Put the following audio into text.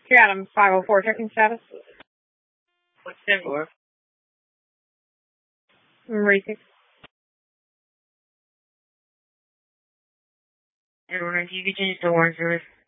You're Adam 504 checking status. What's 74? Racing. Everyone, if you could change to Warren service.